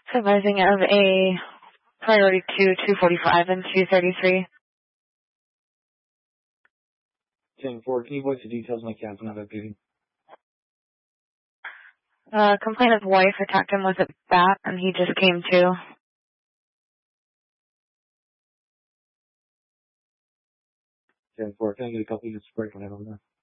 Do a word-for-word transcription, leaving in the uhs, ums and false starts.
Advising of a priority two, two forty-five and two thirty-three. ten four, can you voice the details on the captain of that duty? Uh, complainant's wife attacked him with a bat and he just came to. ten four, can I get a couple units break on that on there?